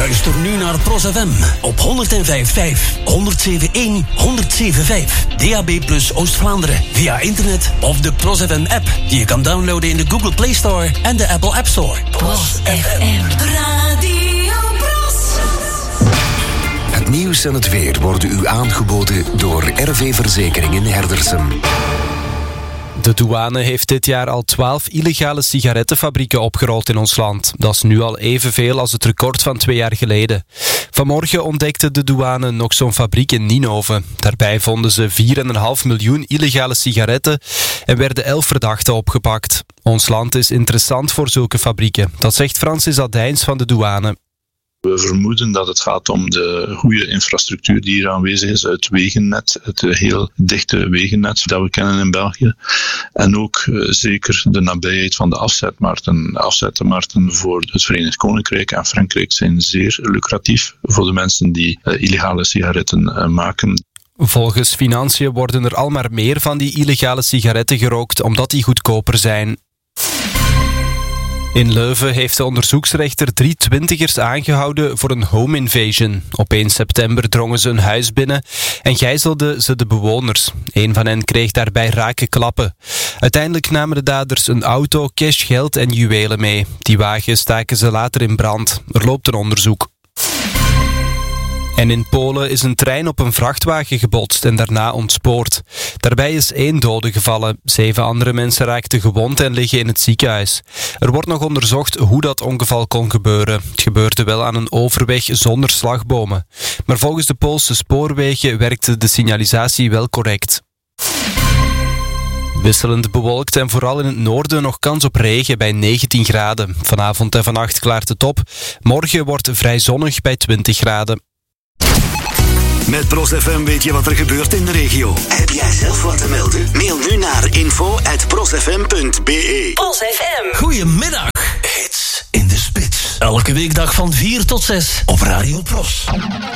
Luister nu naar Pros FM op 105.5, 107.1, 107.5. DAB+ Oost-Vlaanderen via internet of de Pros FM app die je kan downloaden in de Google Play Store en de Apple App Store. Pros FM Radio Pros. Het nieuws en het weer worden u aangeboden door RV Verzekeringen Herdersum. De douane heeft dit jaar al 12 illegale sigarettenfabrieken opgerold in ons land. Dat is nu al evenveel als het record van 2 jaar geleden. Vanmorgen ontdekte de douane nog zo'n fabriek in Nienhoven. Daarbij vonden ze 4,5 miljoen illegale sigaretten en werden 11 verdachten opgepakt. Ons land is interessant voor zulke fabrieken. Dat zegt Francis Adijns van de douane. We vermoeden dat het gaat om de goede infrastructuur die hier aanwezig is, het wegennet, het heel dichte wegennet dat we kennen in België. En ook zeker de nabijheid van de afzetmarkten. Afzetmarkten voor het Verenigd Koninkrijk en Frankrijk zijn zeer lucratief voor de mensen die illegale sigaretten maken. Volgens Financiën worden er al maar meer van die illegale sigaretten gerookt omdat die goedkoper zijn. In Leuven heeft de onderzoeksrechter 3 twintigers aangehouden voor een home invasion. Op 1 september drongen ze een huis binnen en gijzelden ze de bewoners. Een van hen kreeg daarbij rake klappen. Uiteindelijk namen de daders een auto, cash, geld en juwelen mee. Die wagen staken ze later in brand. Er loopt een onderzoek. En in Polen is een trein op een vrachtwagen gebotst en daarna ontspoord. Daarbij is 1 dode gevallen. 7 andere mensen raakten gewond en liggen in het ziekenhuis. Er wordt nog onderzocht hoe dat ongeval kon gebeuren. Het gebeurde wel aan een overweg zonder slagbomen. Maar volgens de Poolse spoorwegen werkte de signalisatie wel correct. Wisselend bewolkt en vooral in het noorden nog kans op regen bij 19 graden. Vanavond en vannacht klaart het op. Morgen wordt vrij zonnig bij 20 graden. Met Pros FM weet je wat er gebeurt in de regio. Heb jij zelf wat te melden? Mail nu naar info@prosfm.be. Pros FM. Goedemiddag. Hits in de spits. Elke weekdag van 4 tot 6 op Radio Pros.